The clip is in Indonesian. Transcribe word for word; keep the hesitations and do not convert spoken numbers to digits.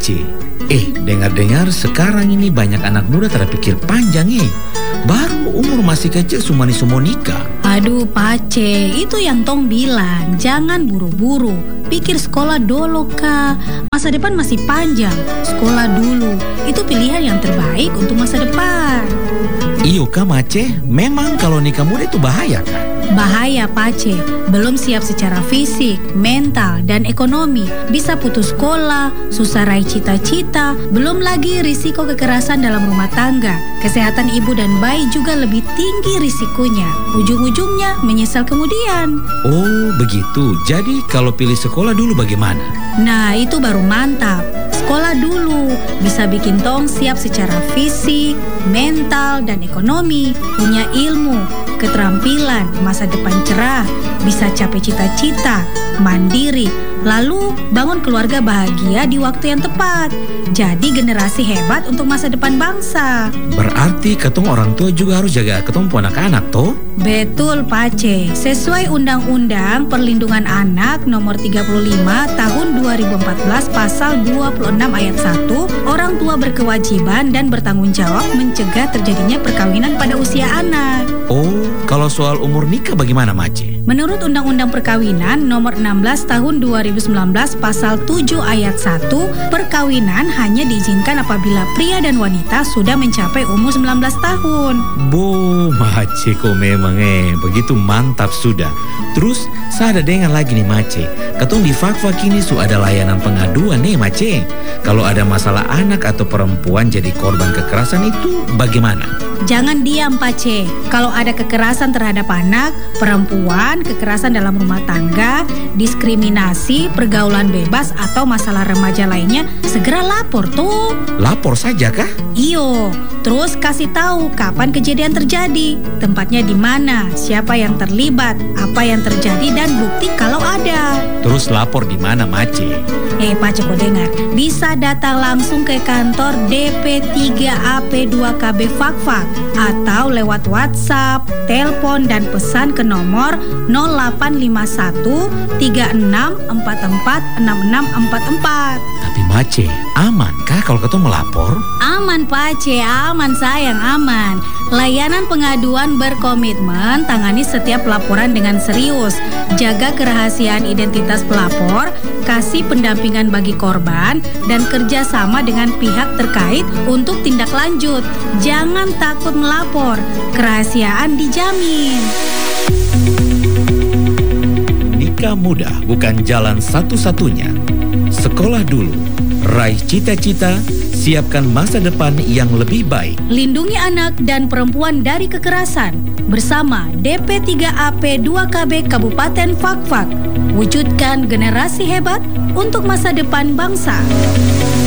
Mace. Eh, dengar-dengar sekarang ini banyak anak muda terpikir panjang eh. Baru umur masih kecil sumani semua nikah. Aduh Pace, itu yang Tong bilang, jangan buru-buru. Pikir sekolah dulu kak, masa depan masih panjang. Sekolah dulu, itu pilihan yang terbaik untuk masa depan. Iyo kak Mace, memang kalau nikah muda itu bahaya kak? Bahaya Pace, belum siap secara fisik, mental, dan ekonomi. Bisa putus sekolah, susah raih cita-cita, belum lagi risiko kekerasan dalam rumah tangga. Kesehatan ibu dan bayi juga lebih tinggi risikonya. Ujung-ujungnya menyesal kemudian. Oh begitu, jadi kalau pilih sekolah dulu bagaimana? Nah itu baru mantap. Sekolah dulu bisa bikin Tong siap secara fisik, mental, dan ekonomi. Punya ilmu, keterampilan, masa depan cerah, bisa capai cita-cita, mandiri, lalu bangun keluarga bahagia di waktu yang tepat. Jadi generasi hebat untuk masa depan bangsa. Berarti ketong orang tua juga harus jaga ketong anak-anak toh? Betul Pace, sesuai Undang-Undang Perlindungan Anak Nomor tiga puluh lima Tahun dua ribu empat belas Pasal dua puluh enam Ayat satu, orang tua berkewajiban dan bertanggung jawab mencegah terjadinya perkawinan pada usia anak. Oh, kalau soal umur nikah bagaimana Mace? Menurut Undang-Undang Perkawinan Nomor enam belas Tahun dua ribu sembilan belas Pasal tujuh Ayat satu, perkawinan hanya diizinkan apabila pria dan wanita sudah mencapai umur sembilan belas tahun. Bo, Mace kok memang eh begitu mantap sudah. Terus saya ada dengar lagi nih Mace, ketong di Fak-Fak ini su ada layanan pengaduan nih Mace. Kalau ada masalah anak atau perempuan jadi korban kekerasan itu bagaimana? Jangan diam Pace. Kalau ada kekerasan terhadap anak, perempuan, kekerasan dalam rumah tangga, diskriminasi, pergaulan bebas atau masalah remaja lainnya, segera lapor tuh. Lapor saja kah? Iyo, terus kasih tahu kapan kejadian terjadi, tempatnya di mana, siapa yang terlibat, apa yang terjadi dan bukti kalau ada. Terus lapor di mana Mace? Eh Pace kok dengar, bisa datang langsung ke kantor D P tiga A P dua K B Fak-Fak atau lewat WhatsApp, telepon dan pesan ke nomor nol delapan lima satu tiga enam empat empat enam enam empat empat. Tapi Mace, aman kah kalau ketong melapor? Aman Pace, aman sayang, aman. Layanan pengaduan berkomitmen tangani setiap laporan dengan serius, jaga kerahasiaan identitas pelapor, kasih pendampingan bagi korban, dan kerjasama dengan pihak terkait untuk tindak lanjut. Jangan takut melapor, kerahasiaan dijamin. Nikah muda bukan jalan satu-satunya. Sekolah dulu, raih cita-cita, siapkan masa depan yang lebih baik. Lindungi anak dan perempuan dari kekerasan bersama D P tiga A P dua K B Kabupaten Fak-Fak. Wujudkan generasi hebat untuk masa depan bangsa.